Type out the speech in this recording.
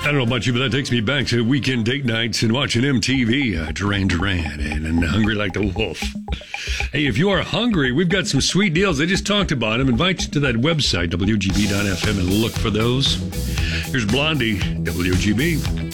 don't know about you, but that takes me back to weekend date nights and watching MTV. Duran Duran and Hungry Like the Wolf. Hey, if you are hungry, we've got some sweet deals. I just talked about them. Invite you to that website, WGB.FM, and look for those. Here's Blondie, WGB.